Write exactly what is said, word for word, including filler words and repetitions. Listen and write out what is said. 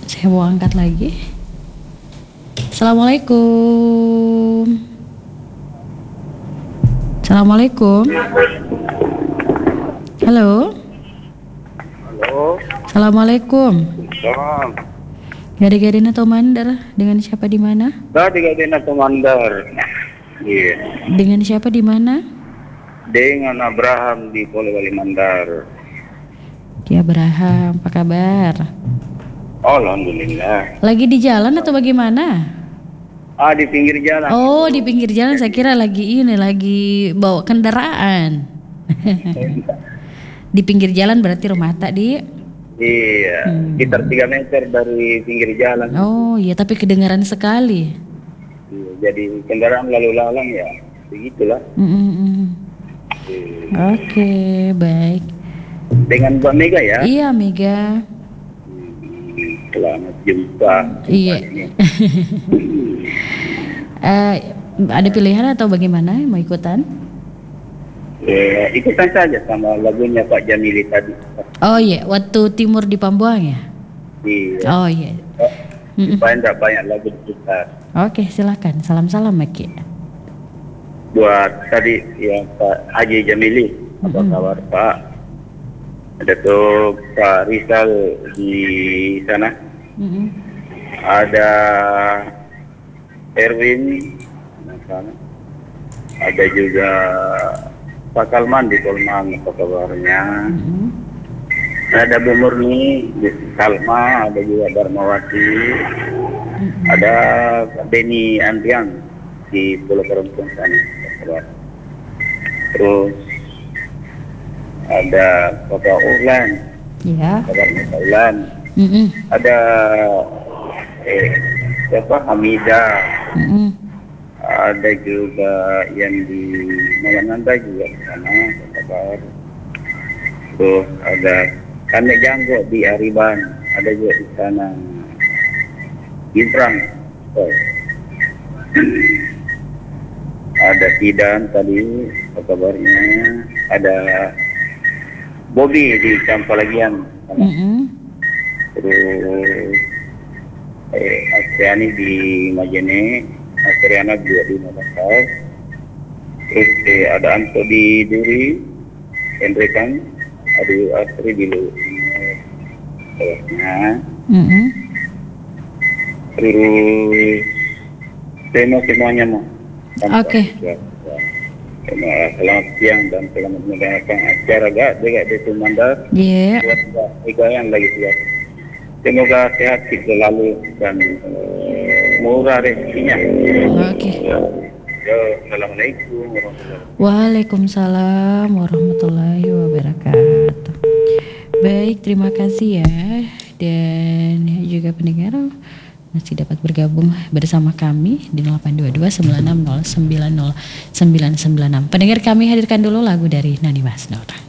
Saya mau angkat lagi. Assalamualaikum. Assalamualaikum. Halo. Halo. Assalamualaikum. Salam. Gade-gadena atau mandar? Dengan siapa di mana? Gade-gadena atau mandar? Iya. Dengan siapa di mana? Dengan Abraham di Polewali Mandar. Ya Abraham, apa kabar? Alhamdulillah. Lagi di jalan atau bagaimana? Ah, di pinggir jalan. Oh, di pinggir jalan. Saya kira lagi ini, lagi bawa kendaraan. Di pinggir jalan berarti rumah tak di? Iya, Hmm. sekitar tiga meter dari pinggir jalan. Oh iya, tapi kedengaran sekali. Iya, jadi kendaraan lalu lalang ya, begitulah. Mm-mm. Iya. Oke, baik. Dengan Mbak Mega ya? Iya, Mega. Hmm, selamat jumpa. Iya. Eh, ada pilihan atau bagaimana? Mau ikutan? Ya, ikutan saja sama lagunya Pak Jamili tadi. Oh iya, waktu timur di Pambuang ya? Iya. Oh iya. Mm-mm. Supaya tidak banyak lagu kita. Oke, silakan. Salam-salam, Maki. Buat tadi yang Pak Haji Jamili, apa Mm-mm. kabar Pak? Ada tuh Pak Rizal di sana. Mm-mm. Ada Erwin di sana. Ada juga Pak Kalman di Kolman, apa kabarnya? Mm-mm. Ada Bu Murni di Kalma, ada juga Darmawati, Mm-mm. ada Beni Andrian di Pulau Perempuan sana. apa kabar? Terus ada Bapak Ulan, Ya. kabarnya Pak Ulan. Mm-mm. Ada eh, siapa Hamida, Mm-mm. ada juga yang di Malananda juga di sana, apa kabar? Terus ada Kane Janggo di Ariban, ada juga di sana. Gibrang, oh. Ada Tidan tadi, apa kabarnya? Ada Bobby di Campalagian, Mm-mm. terus eh, Astriani di Majene, Astriana juga di Makassar. Terus eh, ada Anto di Duri, Hendrikan, ada Astri di Lulusnya. Mm-mm. Terus semua semuanya mau. Oke. Selamat siang dan selamat mendengarkan acara gak dekat Desa Mandar. Iya. Buat Mbak Ega yang lagi siap. Semoga sehat selalu dan murah rezekinya. Oke. Yo, assalamualaikum warahmatullahi wabarakatuh. Waalaikumsalam warahmatullahi wabarakatuh. Baik, terima kasih ya. Dan juga pendengar masih dapat bergabung bersama kami di nol delapan dua dua sembilan enam nol sembilan nol sembilan sembilan enam. Pendengar, kami hadirkan dulu lagu dari Nani Masnur.